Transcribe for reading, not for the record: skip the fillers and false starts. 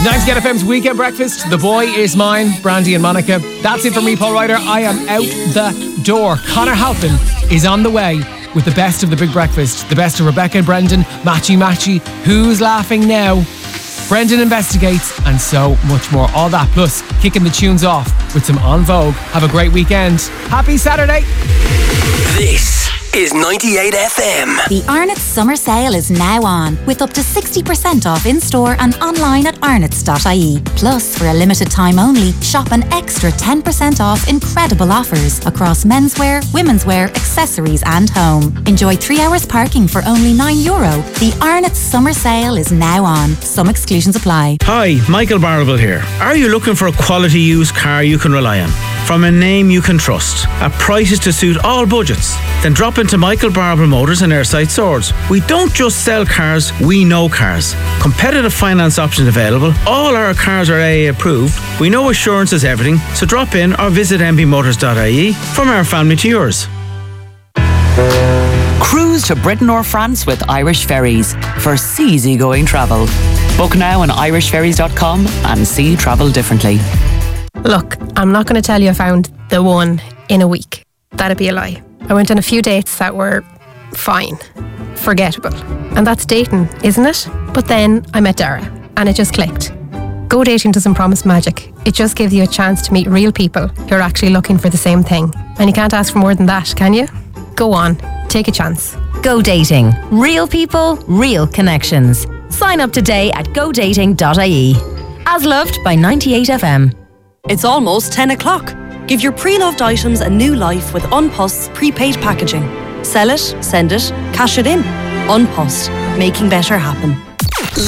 98 FM's Weekend Breakfast. The boy is mine, Brandy and Monica. That's it for me, Paul Ryder. I am out the door. Connor Halpin is on the way with the best of the Big Breakfast. The best of Rebecca and Brendan, Matchy. Who's laughing now? Brendan investigates, and so much more. All that plus kicking the tunes off with some En Vogue. Have a great weekend. Happy Saturday. This is 98 FM. The Arnott's summer sale is now on, with up to 60% off in-store and online at arnott's.ie. Plus, for a limited time only, shop an extra 10% off incredible offers across menswear, women's wear, accessories and home. Enjoy 3 hours parking for only €9. The Arnott's summer sale is now on. Some exclusions apply. Hi, Michael Barrable here. Are you looking for a quality used car you can rely on? From a name you can trust, at prices to suit all budgets? Then drop into Michael Barrable Motors in Airside Swords. We don't just sell cars, we know cars. Competitive finance options available. All our cars are AA approved. We know assurance is everything, so drop in or visit mbmotors.ie. From our family to yours. Cruise to Britain or France with Irish Ferries for easy-going travel. Book now on irishferries.com and see travel differently. Look, I'm not going to tell you I found the one in a week. That'd be a lie. I went on a few dates that were fine, forgettable. And that's dating, isn't it? But then I met Dara and it just clicked. Go dating doesn't promise magic. It just gives you a chance to meet real people who are actually looking for the same thing. And you can't ask for more than that, can you? Go on, take a chance. Go dating. Real people, real connections. Sign up today at godating.ie. As loved by 98 FM. It's almost 10 o'clock. Give your pre-loved items a new life with An Post's prepaid packaging. Sell it, send it, cash it in. An Post, making better happen.